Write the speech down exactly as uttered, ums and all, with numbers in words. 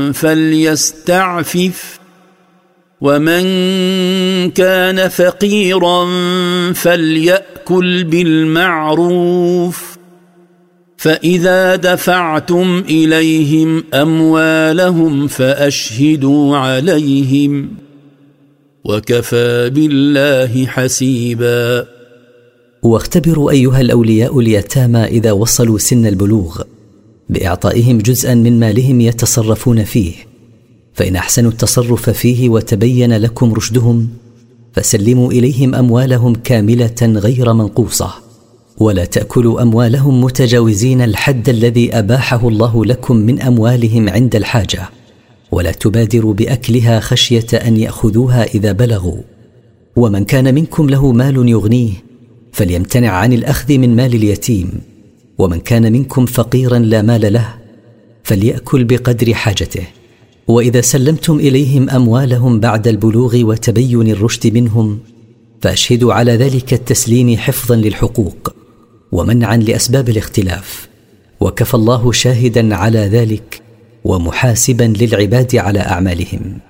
فليستعفف ومن كان فقيرا فليأكل بالمعروف فإذا دفعتم إليهم أموالهم فأشهدوا عليهم وكفى بالله حسيبا. واختبروا أيها الأولياء اليتامى إذا وصلوا سن البلوغ بإعطائهم جزءا من مالهم يتصرفون فيه، فإن أحسنوا التصرف فيه وتبين لكم رشدهم فسلموا إليهم أموالهم كاملة غير منقوصة، ولا تأكلوا أموالهم متجاوزين الحد الذي أباحه الله لكم من أموالهم عند الحاجة، ولا تبادروا بأكلها خشية أن يأخذوها إذا بلغوا. ومن كان منكم له مال يغنيه فليمتنع عن الأخذ من مال اليتيم، ومن كان منكم فقيرا لا مال له فليأكل بقدر حاجته. وإذا سلمتم إليهم أموالهم بعد البلوغ وتبين الرشد منهم فأشهدوا على ذلك التسليم حفظا للحقوق ومنعا لأسباب الاختلاف، وكفى الله شاهدا على ذلك ومحاسبا للعباد على أعمالهم.